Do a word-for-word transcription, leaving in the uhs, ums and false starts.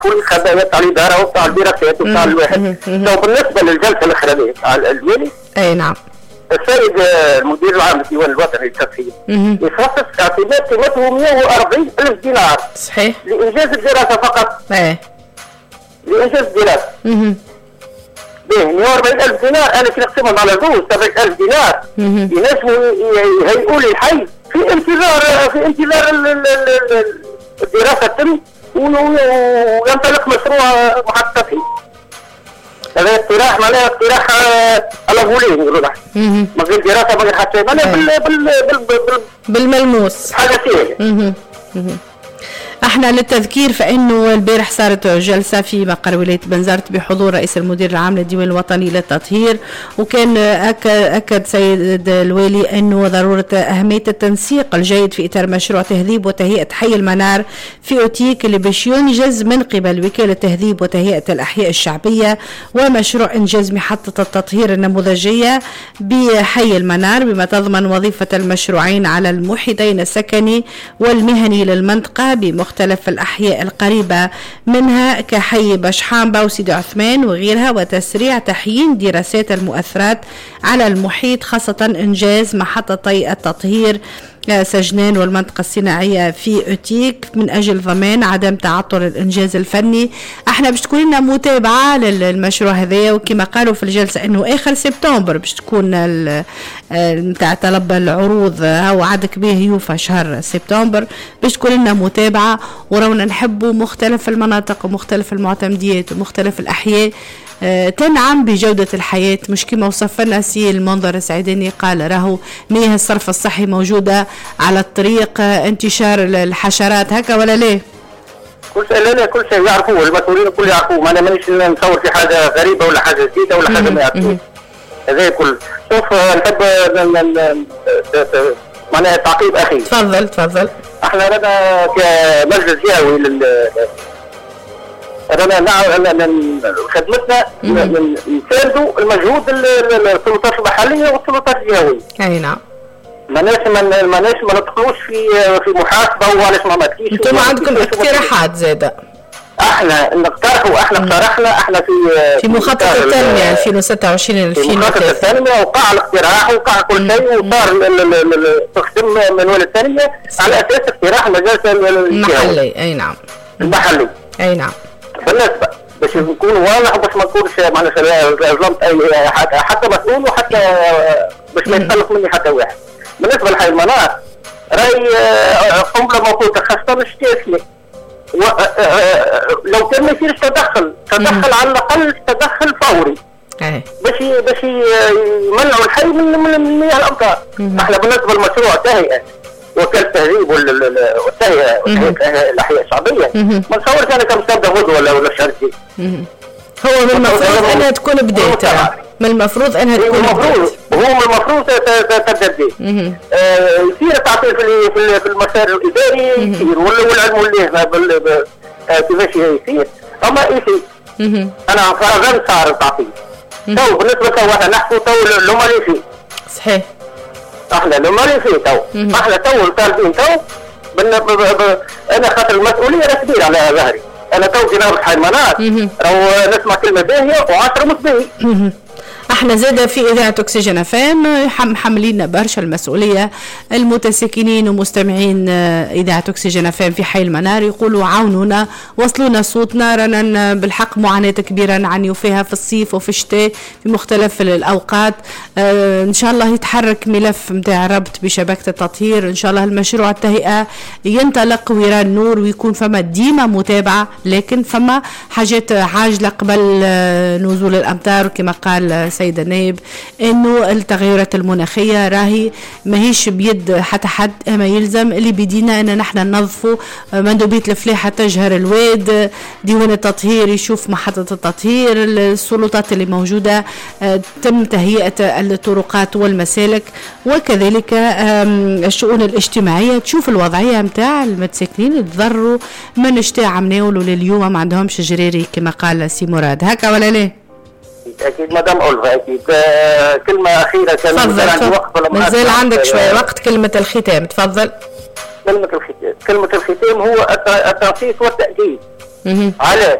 كل خدمات على الإدارة وبتاع الدراسات وبتاع الواحد. لو بالنسبة للجلسة الأخرانية بتاع الوالي أي نعم السيد المدير العام للديوان الوطني للترفيه يخصص اعتماد قيمته مئة وأربعين ألف دينار صحيح لإنجاز الدراسة فقط. ايه لإنجاز الدراسة. اها به مئة وأربعين ألف دينار أنا كي نقسمهم على زوج سبعين ألف دينار ينجموا يهيئوا لي الحي في انتظار في انتظار الدراسة تتم وينطلق مشروع محطة فيه. هذا اقتراح معناها اقتراح على فولين يقولوا له. ما غير دراسة ما غير حتى معناها بال بال بال بالملموس. حاجة سهلة. احنا للتذكير فانه البارح صارت جلسه في مقر ولايه بنزرت بحضور رئيس المدير العام للديوان الوطني للتطهير، وكان اكد سيد الوالي انه ضروره اهميه التنسيق الجيد في اطار مشروع تهذيب وتهيئه حي المنار في اوتيك اللي باش ينجز من قبل وكاله تهذيب وتهيئه الاحياء الشعبيه، ومشروع انجاز محطه التطهير النموذجيه بحي المنار بما تضمن وظيفه المشروعين على المحيطين السكني والمهني للمنطقه بمختلف مختلف الأحياء القريبة منها كحي بشحامبة وسيدي عثمان وغيرها، وتسريع تحيين دراسات المؤثرات على المحيط خاصة إنجاز محطتي التطهير سجنان والمنطقة الصناعية في أوتيك من أجل ضمان عدم تعطل الإنجاز الفني. احنا باش تكون لنا متابعة للمشروع هذا، وكما قالوا في الجلسة انه اخر سبتمبر باش تكون متاع طلب العروض او عدك به يوفى شهر سبتمبر، باش تكون لنا متابعة ورونا نحبوا مختلف المناطق ومختلف المعتمديات ومختلف الأحياء تنعم بجودة الحياة، مش كما وصف لنا سي المنظر السعيداني قال راهو مياه الصرف الصحي موجودة على الطريق، انتشار الحشرات هكا ولا ليه؟ كل شيء لا لا كل شيء يعرفوه المسؤولين الكل يعرفوه، أنا مانيش نصور في حاجة غريبة ولا حاجة جديدة ولا حاجة ما يعرفوه. هذا كل شوف نحب معناها تعقيب أخي. تفضل تفضل. احنا لنا كمجلس جهوي لل رانا خدمتنا نساندوا المجهود السلطات المحليه والسلطات الجهويه. اي نعم. ماناش ماناش ما ندخلوش في في محاسبه وعلاش ما ماتكيش. انتم عندكم اقتراحات زاده؟ احنا نقترحوا احنا اقترحنا احنا في في مخطط التنميه ألفين وستة وعشرين ألفين وثلاثين. في مخطط التنميه وقع الاقتراح وقع كل شيء وصار تخدم من ولا الثانيه على اساس اقتراح المجلس المحلي. اي نعم. المحلي. اي نعم. بالنسبه باش نكون واضح باش ما نكونش معناها ظلمت اي حتى حتى مسؤول وحتى باش ما يتخلص مني حتى واحد. بالنسبه لحي المنار راي قنبله موقوته خاصه مش تسلي لو كان ما يصيرش تدخل تدخل على الاقل تدخل فوري باش باش يمنعوا الحي من من مياه الامطار. احنا بالنسبه للمشروع تهيئه وكاله التهذيب والتهيئه الاحياء الشعبيه ما نصورش انا كمستبدا غدوه ولا ولا الشهر الجاي. هو من المفروض انها تكون بداية من المفروض انها تكون المفروض هو من المفروض تبدا بداية. يصير تعطيل في في المسار الاداري يصير والعلم والله كيفاش يصير اما يصير. انا غير صار التعطيل تو بالنسبه تو احنا نحكوا تو لما اللي فيه صحيح احنا لما اللي فيه تو احنا تو طالبين تو انا خاطر المسؤوليه راه كبيره على ظهري. انا تو في نهار حي المنار راهو نسمع كلمه باهيه وعشرة مش باهيه. احنا زاده في اذاعه اكسجين اف ام محملين برشا المسؤوليه المتساكنين ومستمعين اذاعه اكسجين اف ام في حي المنار يقولوا عاونونا وصلونا صوتنا رانا بالحق معاناه كبيره نعانيوا فيها في الصيف وفي الشتاء في مختلف الاوقات. اه ان شاء الله يتحرك ملف نتاع ربط بشبكه التطهير، ان شاء الله المشروع التهيئه ينطلق ويران نور ويكون فما ديما متابعه، لكن فما حاجات عاجله قبل نزول الامطار كما قال سيد النائب انه التغيرات المناخيه راهي ماهيش بيد حتى حد، اما يلزم اللي بدينا ان نحن ننظفوا مندوبيه الفلاحه تجهر الواد، ديوان التطهير يشوف محطه التطهير، السلطات اللي موجوده تم تهيئه الطرقات والمسالك، وكذلك الشؤون الاجتماعيه تشوف الوضعيه نتاع المتساكنين يتضروا من اشتاع عمناول ولليوم ما عندهمش جريري كما قال سي مراد. هكا ولا ليه؟ اكيد مدام ألفا اكيد. آه كلمه اخيره كان عندي وقت ولا ما زال عندك شويه وقت؟ كلمه الختام تفضل. كلمه الختام كلمه الختام هو التنصيص والتاكيد علاش؟